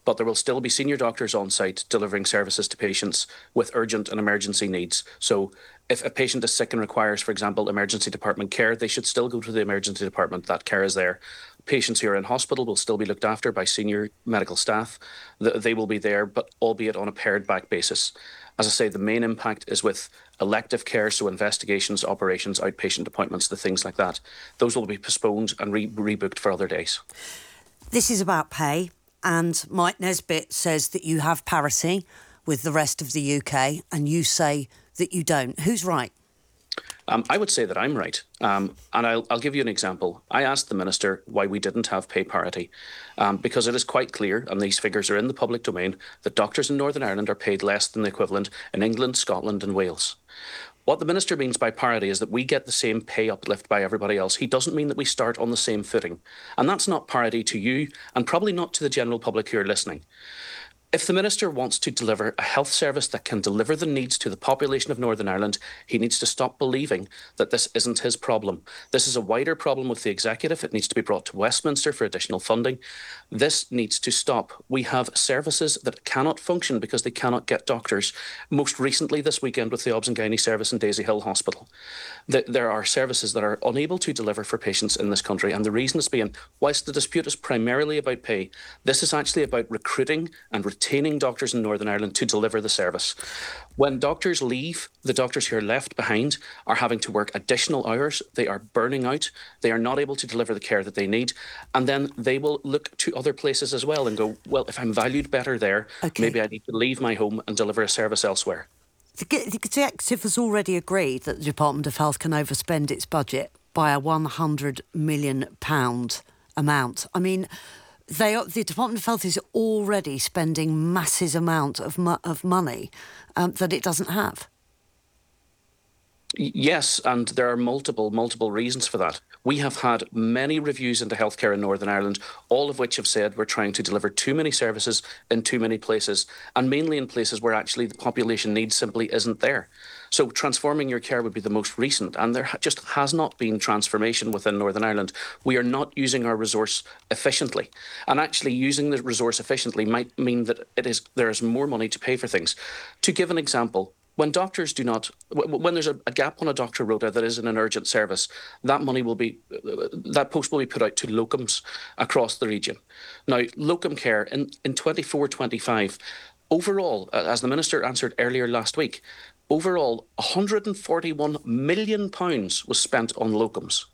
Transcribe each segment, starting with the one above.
but there will still be senior doctors on site delivering services to patients with urgent and emergency needs. So if a patient is sick and requires, for example, emergency department care, they should still go to the emergency department. That care is there. Patients who are in hospital will still be looked after by senior medical staff. They will be there, but albeit on a pared back basis. As I say, the main impact is with elective care, so investigations, operations, outpatient appointments, the things like that. Those will be postponed and rebooked for other days. This is about pay, and Mike Nesbitt says that you have parity with the rest of the UK, and you say that you don't. Who's right? I would say that I'm right. And I'll give you an example. I asked the Minister why we didn't have pay parity, because it is quite clear, and these figures are in the public domain, that doctors in Northern Ireland are paid less than the equivalent in England, Scotland and Wales. What the Minister means by parity is that we get the same pay uplift by everybody else. He doesn't mean that we start on the same footing. And that's not parity to you, and probably not to the general public who are listening. If the Minister wants to deliver a health service that can deliver the needs to the population of Northern Ireland, he needs to stop believing that this isn't his problem. This is a wider problem with the executive. It needs to be brought to Westminster for additional funding. This needs to stop. We have services that cannot function because they cannot get doctors. Most recently this weekend with the Obs and Gynae service in Daisy Hill Hospital. There are services that are unable to deliver for patients in this country, and the reason is being, whilst the dispute is primarily about pay, this is actually about recruiting and retaining doctors in Northern Ireland to deliver the service. When doctors leave, the doctors who are left behind are having to work additional hours. They are burning out. They are not able to deliver the care that they need. And then they will look to other places as well and go, well, if I'm valued better there, maybe I need to leave my home and deliver a service elsewhere. The Executive has already agreed that the Department of Health can overspend its budget by a £100 million amount. I mean, the Department of Health is already spending massive amount of money that it doesn't have. Yes, and there are multiple reasons for that. We have had many reviews into healthcare in Northern Ireland, all of which have said we're trying to deliver too many services in too many places, and mainly in places where actually the population need simply isn't there. So transforming your care would be the most recent, and there just has not been transformation within Northern Ireland. We are not using our resource efficiently, and actually using the resource efficiently might mean that there is more money to pay for things. To give an example, when doctors do not, when there's a gap on a doctor rota that is in an urgent service, that post will be put out to locums across the region. Now, locum care in 24-25, overall, as the Minister answered earlier last week, overall, £141 million was spent on locums.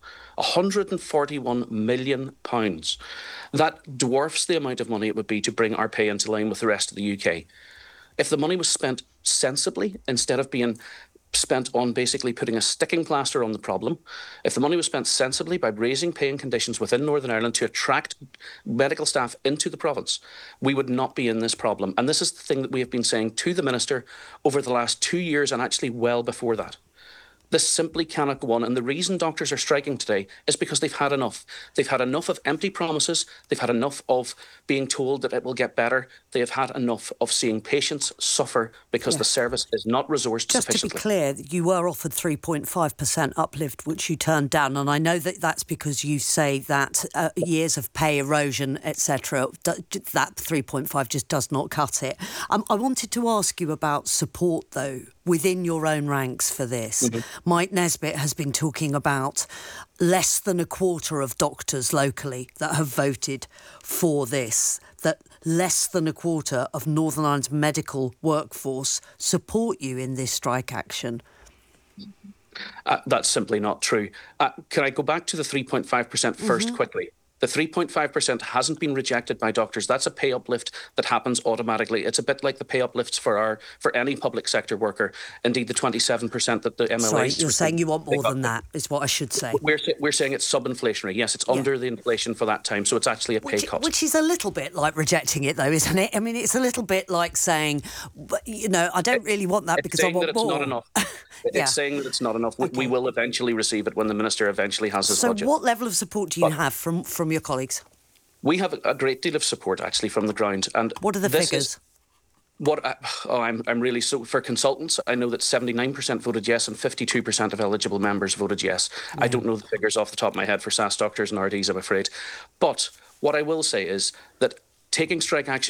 £141 million. That dwarfs the amount of money it would be to bring our pay into line with the rest of the UK. If the money was spent sensibly, instead of being spent on basically putting a sticking plaster on the problem, if the money was spent sensibly by raising pay and conditions within Northern Ireland to attract medical staff into the province, we would not be in this problem. And this is the thing that we have been saying to the Minister over the last 2 years, and actually well before that. This simply cannot go on. And the reason doctors are striking today is because they've had enough. They've had enough of empty promises. They've had enough of being told that it will get better. They have had enough of seeing patients suffer because the service is not resourced sufficiently. Just to be clear, you were offered 3.5% uplift, which you turned down. And I know that that's because you say that years of pay erosion, etc., that 3.5 just does not cut it. I wanted to ask you about support, though, within your own ranks for this. Mm-hmm. Mike Nesbitt has been talking about less than a quarter of doctors locally that have voted for this, that less than a quarter of Northern Ireland's medical workforce support you in this strike action. That's simply not true. Can I go back to the 3.5% first quickly? The 3.5% hasn't been rejected by doctors. That's a pay uplift that happens automatically. It's a bit like the pay uplifts for any public sector worker. Indeed, the 27% that the MLA... Sorry, you're saying you want more than that, is what I should say. We're saying it's sub-inflationary. Yes, it's under the inflation for that time, so it's actually a pay cut. Which is a little bit like rejecting it, though, isn't it? I mean, it's a little bit like saying, I don't really want that because I want more. It's not enough. It's saying that it's not enough. Okay. We will eventually receive it when the Minister eventually has his budget. So what level of support do you have from your colleagues? We have a great deal of support, actually, from the ground. And what are the figures? I'm really so for consultants. I know that 79% voted yes and 52% of eligible members voted yes. I don't know the figures off the top of my head for SAS doctors and RDs, I'm afraid. But what I will say is that taking strike action